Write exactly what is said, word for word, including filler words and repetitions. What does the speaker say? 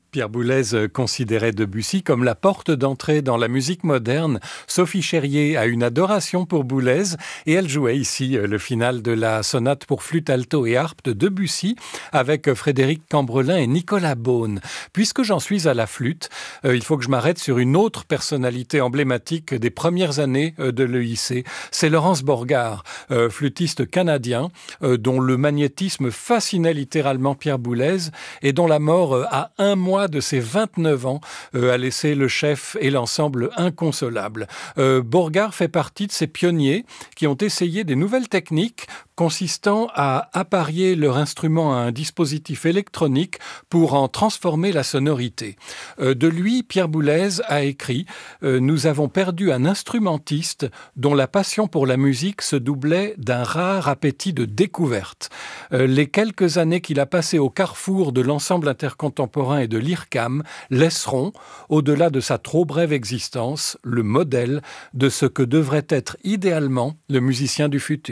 Pierre Boulez considérait Debussy comme la porte d'entrée dans la musique moderne. Sophie Cherrier a une adoration pour Boulez et elle jouait ici le final de la sonate pour flûte alto et harpe de Debussy avec Frédéric Cambrelin et Nicolas Beaune. Puisque j'en suis à la flûte, euh, il faut que je m'arrête sur une autre personnalité emblématique des premières années euh, de l'E I C. C'est Laurence Borgard, euh, flûtiste canadien euh, dont le magnétisme fascinait littéralement Pierre Boulez et dont la mort euh, à un mois de ses vingt-neuf ans euh, a laissé le chef et l'ensemble inconsolables. Euh, Borgard fait partie de ces pionniers qui ont essayé des nouvelles techniques consistant à apparier leur instrument à un dispositif électronique pour en transformer la sonorité. Euh, de lui, Pierre Boulez a écrit euh, « Nous avons perdu un instrumentiste dont la passion pour la musique se doublait d'un rare appétit de découverte. Euh, les quelques années qu'il a passées au carrefour de l'ensemble intercontemporain et de l'I R C A M laisseront, au-delà de sa trop brève existence, le modèle de ce que devrait être idéalement le musicien du futur. »